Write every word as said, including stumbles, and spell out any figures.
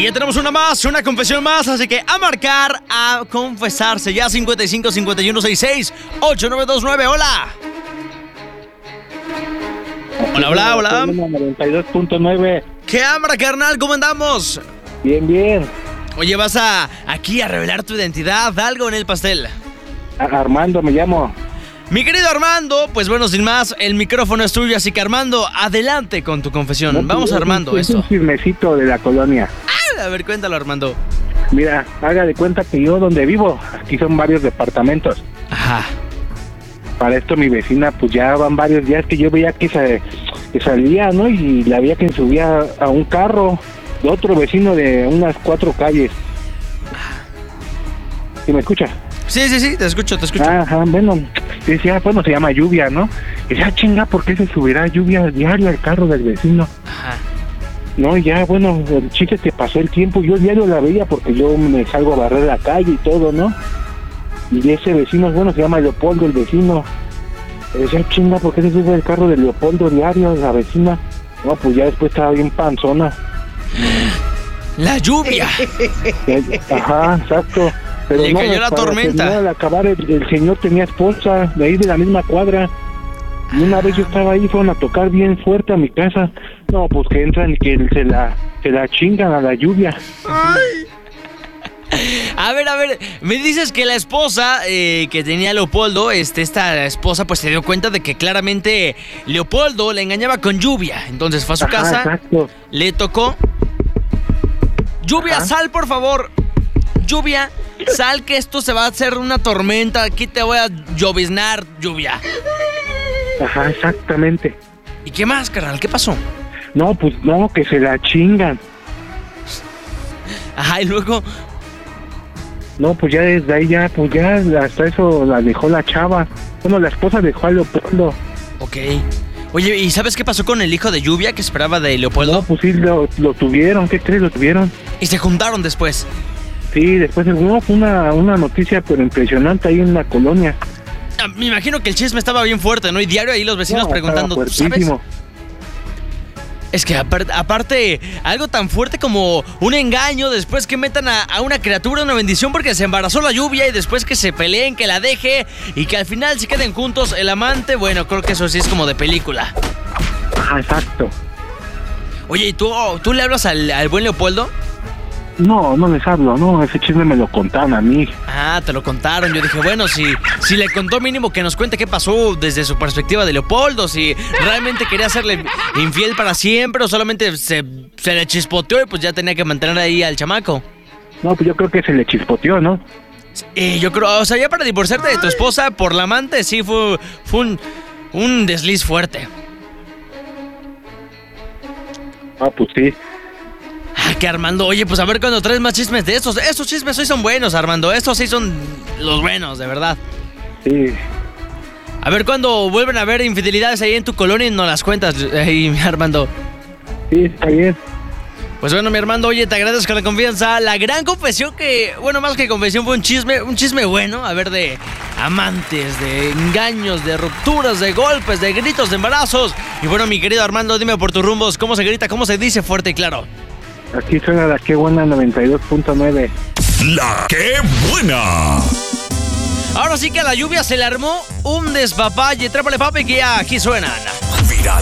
ya tenemos una más, una confesión más, así que a marcar, a confesarse. Ya cincuenta y cinco, cincuenta y uno, sesenta y seis, ochenta y nueve veintinueve, hola. Hola, hola, hola. noventa y dos punto nueve. ¿Qué hambre, carnal? ¿Cómo andamos? Bien, bien. Oye, vas a aquí a revelar tu identidad, algo en el pastel. Armando me llamo. Mi querido Armando, pues bueno, sin más, el micrófono es tuyo, así que Armando, adelante con tu confesión. No, Vamos Armando, es esto. Es un chismecito de la colonia. Ah, a ver, cuéntalo, Armando. Mira, haga de cuenta que yo donde vivo, aquí son varios departamentos. Ajá. Para esto mi vecina, pues ya van varios días que yo veía que, se, que salía, ¿no? Y la veía que subía a un carro de otro vecino de unas cuatro calles. ¿Sí me escucha? Sí, sí, sí, te escucho, te escucho. Ajá, bueno, decía, bueno, se llama Lluvia, ¿no? Y decía, chinga, ¿por qué se subirá lluvia diario al carro del vecino? Ajá. No, ya, bueno, el chiste que pasó el tiempo, yo diario la veía porque yo me salgo a barrer la calle y todo, ¿no? Y ese vecino, bueno, se llama Leopoldo, el vecino. Y decía, chinga, ¿por qué se sube el carro de Leopoldo diario, la vecina? No, pues ya después estaba bien panzona. La lluvia. Ajá, exacto. Pero le no, cayó la tormenta. Al acabar, el, el señor tenía esposa de ahí de la misma cuadra. Y una vez yo estaba ahí, fueron a tocar bien fuerte a mi casa. No, pues que entran y que se la, se la chingan a la lluvia. Ay. A ver, a ver, me dices que la esposa eh, que tenía Leopoldo, este, esta esposa pues se dio cuenta de que claramente Leopoldo le engañaba con Lluvia. Entonces fue a su Ajá, casa, exacto. Le tocó. Lluvia, Ajá. Sal, por favor. Lluvia, sal, que esto se va a hacer una tormenta. Aquí te voy a lloviznar, Lluvia. Ajá, exactamente. ¿Y qué más, carnal? ¿Qué pasó? No, pues no, que se la chingan. Ajá, y luego... No, pues ya desde ahí ya, pues ya hasta eso la dejó la chava. Bueno, la esposa dejó a Leopoldo. Ok. Oye, ¿y sabes qué pasó con el hijo de Lluvia que esperaba de Leopoldo? No, pues sí, lo, lo tuvieron, ¿qué crees? Lo tuvieron. ¿Y se juntaron después? Sí, después no, fue una, una noticia pero impresionante ahí en la colonia. Ah, me imagino que el chisme estaba bien fuerte, ¿no? Y diario ahí los vecinos no, preguntando, ¿sabes? Es que aparte, aparte, algo tan fuerte como un engaño, después que metan a, a una criatura una bendición porque se embarazó la Lluvia y después que se peleen, que la deje y que al final se queden juntos el amante, bueno, creo que eso sí es como de película. Ah, exacto. Oye, ¿y tú, tú le hablas al, al buen Leopoldo? No, no les hablo, no, ese chisme me lo contaron a mí. Ah, te lo contaron. Yo dije, bueno, si, si le contó mínimo que nos cuente qué pasó desde su perspectiva de Leopoldo, si realmente quería hacerle infiel para siempre o solamente se, se le chispoteó y pues ya tenía que mantener ahí al chamaco. No, pues yo creo que se le chispoteó, ¿no? Y yo creo, o sea, ya para divorciarte de tu esposa por la amante, sí fue, fue un, un desliz fuerte. Ah, pues sí. Ah, que Armando, oye, pues a ver cuando traes más chismes de estos. Estos chismes hoy son buenos, Armando. Estos sí son los buenos, de verdad. Sí. A ver cuando vuelven a haber infidelidades ahí en tu colonia y nos las cuentas, ahí, Armando. Sí, está bien. Pues bueno, mi Armando, oye, te agradezco la confianza. La gran confesión que, bueno, más que confesión fue un chisme, un chisme bueno. A ver, de amantes, de engaños, de rupturas, de golpes, de gritos, de embarazos. Y bueno, mi querido Armando, dime por tus rumbos, ¿cómo se grita, cómo se dice fuerte y claro? Aquí suena la que buena noventa y dos punto nueve. La que buena. Ahora sí que a la Lluvia se le armó un despapalle. Trépale, papi, que ya aquí suenan. Viral.